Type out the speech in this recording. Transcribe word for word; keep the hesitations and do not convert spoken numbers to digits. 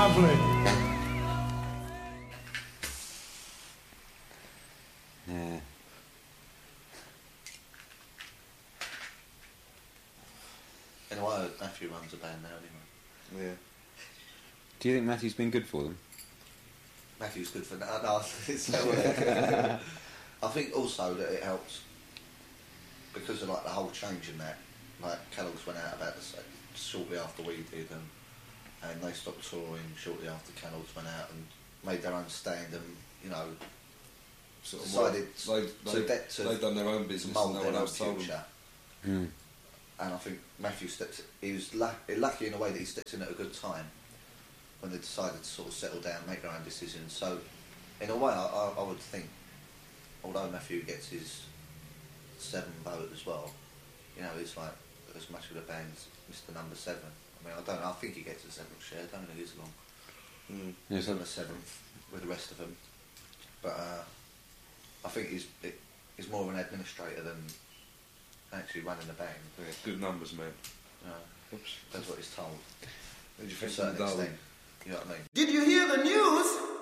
Lovely. Yeah. Anyway, Matthew runs a band now anyway. Yeah. Do you think Matthew's been good for them? Matthew's good for that. No, it's uh, I think also that it helps because of like the whole change in that. Like Kellogg's went out about the same shortly after we did, and and they stopped touring shortly after Kellogg's went out and made their own stand, and you know, Sort of decided more, they, to, they, de- to they've done their own business mould and no their one own else told them. future. Mm. And I think Matthew stepped. He was lucky, lucky in a way that he stepped in at a good time when they decided to sort of settle down, make their own decisions. So, in a way, I, I, I would think, although Matthew gets his seven vote as well, you know, he's like as much of the band as Mister Number Seven. I mean, I don't know. I think he gets a seventh share. I don't know who's long. Mm. Yeah, He's so on the seventh with the rest of them. But uh, I think he's it, he's more of an administrator than actually running the band. Yeah, good numbers, man. Uh, Oops. that's what he's told. What did you To a think certain of Darwin? extent. You know what I mean? Did you hear the news?